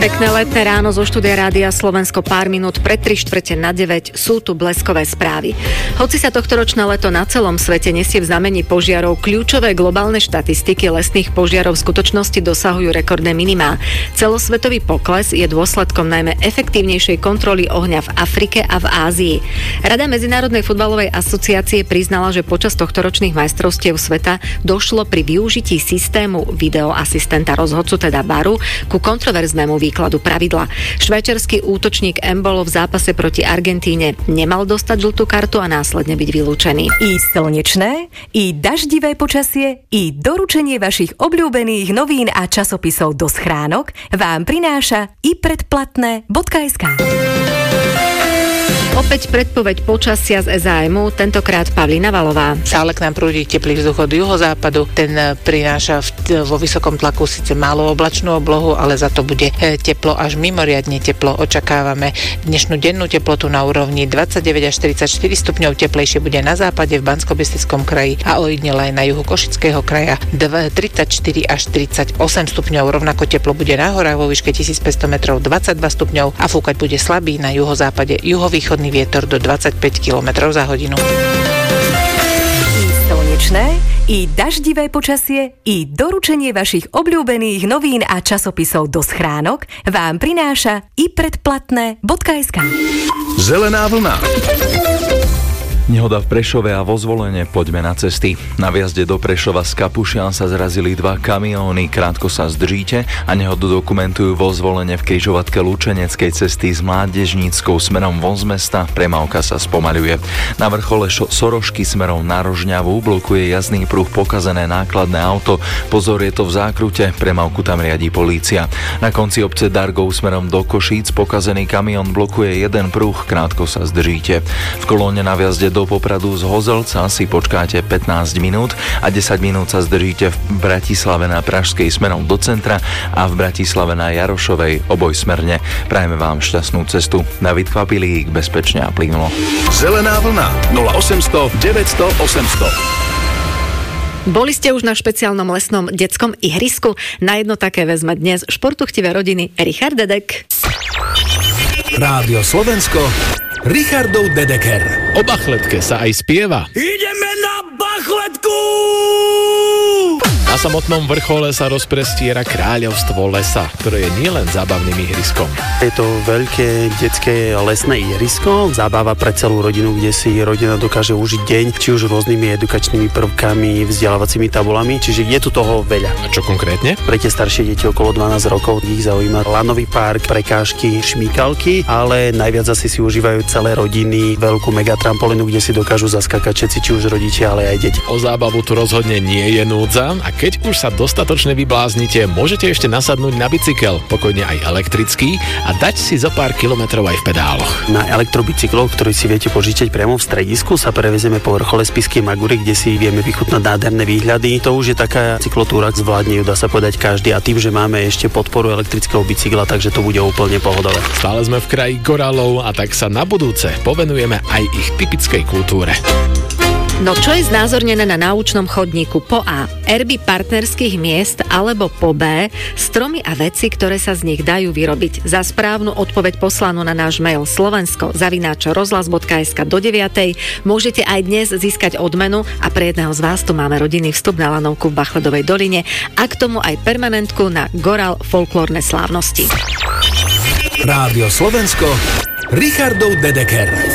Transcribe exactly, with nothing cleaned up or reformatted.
Pekné letné ráno zo štúdia Rádia Slovensko, pár minút pred tri štvrte na deväť sú tu bleskové správy. Hoci sa tohtoročné leto na celom svete nesie v znamení požiarov, kľúčové globálne štatistiky lesných požiarov v skutočnosti dosahujú rekordné minimá. Celosvetový pokles je dôsledkom najmä efektívnejšej kontroly ohňa v Afrike a v Ázii. Rada Medzinárodnej futbalovej asociácie priznala, že počas tohtoročných majstrovstiev sveta došlo pri využití systému videoasistenta rozhodcu, teda baru, ku kontroverznému výkladu pravidla. Švajčiarsky útočník Embolo v zápase proti Argentíne nemal dostať žltú kartu a následne byť vylúčený. I slnečné, i daždivé počasie, i doručenie vašich obľúbených novín a časopisov do schránok vám prináša i predplatné bodka es ká. Opäť predpoveď počasia z es á em u, tentokrát Pavlína Valová. Stále k nám prúdi teplý vzduch od juhozápadu. Ten prináša v, vo vysokom tlaku síce málo oblačnú oblohu, ale za to bude teplo, až mimoriadne teplo. Očakávame dnešnú dennú teplotu na úrovni dvadsaťdeväť až štyridsaťštyri stupňov. Teplejšie bude na západe, v Banskobystrickom kraji a ojedinele aj na juhu Košického kraja tridsaťštyri až tridsaťosem stupňov. Rovnako teplo bude na horách vo výške tisícpäťsto metrov dvadsaťdva stupňov a fúkať bude slabý na juhozápade, juhovýchodný vietor do dvadsaťpäť kilometrov za hodinu. I slnečné, i daždivé počasie, i doručenie vašich obľúbených novín a časopisov do schránok vám prináša i predplatné bodka es ká. Zelená vlna. Nehoda v Prešove a vo Zvolene, poďme na cesty. Na viazde do Prešova z Kapušian sa zrazili dva kamióny, krátko sa zdržíte a nehodu dokumentujú vo Zvolene v križovatke Lučeneckej cesty s Mládežníckou smerom von z mesta, premávka sa spomaľuje. Na vrchole šo- Sorošky smerom na Rožňavu blokuje jazdný pruh pokazené nákladné auto, pozor, je to v zákrute, premávku tam riadi polícia. Na konci obce Dargov smerom do Košíc pokazený kamión blokuje jeden pruh, krátko sa zdržíte. V kolóne na viazde do Popradu z Hozelca si počkáte pätnásť minút a desať minút sa zdržíte v Bratislave na Pražskej smerom do centra a v Bratislave na Jarošovej oboj smerne. Prajeme vám šťastnú cestu. David Kvapilík, bezpečne a plynulo. Zelená vlna nula osemsto deväťsto osemsto. Boli ste už na špeciálnom lesnom detskom ihrisku? Na jedno také vezme dnes športuchtivé rodiny Richard Dedek. Rádio Slovensko, Richardov Dedeker. O Bachletke sa aj spieva. Ideme na Bachletku! Na samotnom vrchole sa rozprestiera kráľovstvo lesa, ktoré je nielen zábavným ihriskom. Je to veľké detské lesné ihrisko, zábava pre celú rodinu, kde si rodina dokáže užiť deň, či už rôznymi edukačnými prvkami, vzdelávacími tabulami, čiže je tu toho veľa. A čo konkrétne? Pre tie staršie deti okolo dvanásť rokov ich zaujíma lanový park, prekážky, šmíkalky, ale najviac asi si užívajú celé rodiny veľkú megatrampolínu, kde si dokážu zaskakať všetci, či už rodičia, ale aj deti. O zábavu tu rozhodne nie je núdza a keď už sa dostatočne vybláznite, môžete ešte nasadnúť na bicykel, pokojne aj elektrický, a dať si zo pár kilometrov aj v pedáloch. Na elektrobicykloch, ktorý si viete požičať priamo v stredisku, sa prevezieme po vrchole Spišskej Magúry, kde si vieme vychutnať nádherné výhľady. To už je taká cyklotúra, zvládne ju, dá sa povedať, každý, a tým, že máme ešte podporu elektrického bicykla, takže to bude úplne pohodové. Stále sme v kraji korálov a tak sa na budúce povenujeme aj ich typickej kultúre. No čo je znázornené na náučnom chodníku? Po A. Erby partnerských miest, alebo po B. Stromy a veci, ktoré sa z nich dajú vyrobiť. Za správnu odpoveď poslanú na náš mail slovensko zavináč rozhlas bodka es ká do deviatej môžete aj dnes získať odmenu a pre jedného z vás tu máme rodinný vstup na lanovku v Bachledovej doline a k tomu aj permanentku na Goral folklórne slávnosti. Rádio Slovensko, Richardov Dedeker.